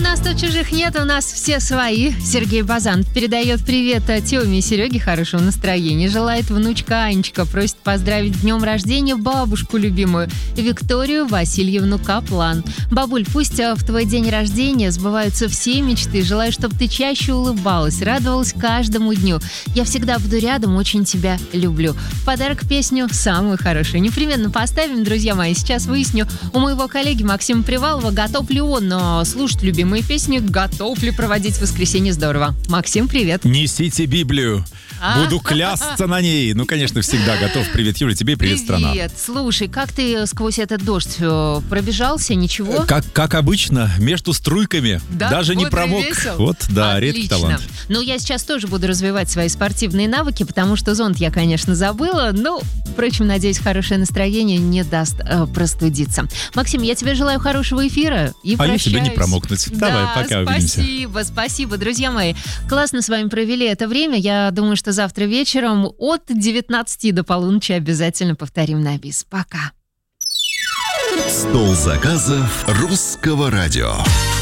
нас тут чужих нет, у нас все свои. Сергей Базан передает привет Тёме и Сереге, хорошего настроения. Желает внучка Анечка, просит поздравить с днем рождения бабушку любимую Викторию Васильевну Каплан. Бабуль, пусть в твой день рождения сбываются все мечты. Желаю, чтобы ты чаще улыбалась, радовалась каждому дню. Я всегда буду рядом, очень тебя люблю. В подарок песню самую хорошую. Непременно поставим, друзья мои. Сейчас выясню у моего коллеги Максима Привалова, готов ли он слушать любимые песни, готов ли проводить воскресенье здорово. Максим, привет. Несите Библию. Буду клясться на ней. Ну, конечно, всегда готов. Привет, Юля, тебе привет, страна. Привет. Слушай, как ты сквозь этот дождь пробежался? Ничего? Как обычно, между струйками. Да? Даже не Вот промок. и весело. Вот, да, Отлично. редкий талант. Ну, я сейчас тоже буду развивать свои спортивные навыки, потому что зонт я, конечно, забыла. Но, впрочем, надеюсь, хорошее настроение не даст простудиться. Максим, я тебе желаю хорошего эфира и прощаюсь. Я тебе не промокнуть. Давай, пока, увидимся. Спасибо, друзья мои. Классно с вами провели это время. Я думаю, что завтра вечером от 19 до полуночи обязательно повторим на бис. Пока. Стол заказов Русского радио.